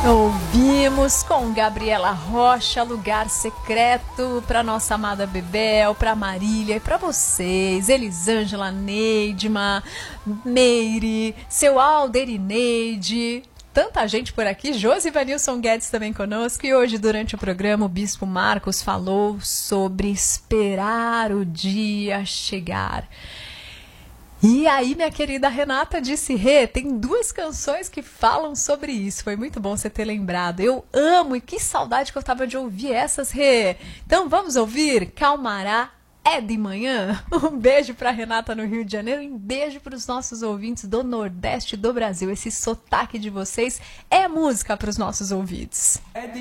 Ouvimos com Gabriela Rocha, Lugar Secreto, para nossa amada Bebel, para Marília e para vocês, Elisângela, Neidma, Meire, seu Alder e Neide, tanta gente por aqui, Josivanilson Guedes também conosco, e hoje durante o programa o Bispo Marcos falou sobre esperar o dia chegar. E aí, minha querida Renata disse, Rê, tem duas canções que falam sobre isso. Foi muito bom você ter lembrado. Eu amo e que saudade que eu tava de ouvir essas, Rê. Então vamos ouvir Calmará é de manhã? Um beijo pra Renata no Rio de Janeiro e um beijo pros nossos ouvintes do Nordeste do Brasil. Esse sotaque de vocês é música pros nossos ouvidos.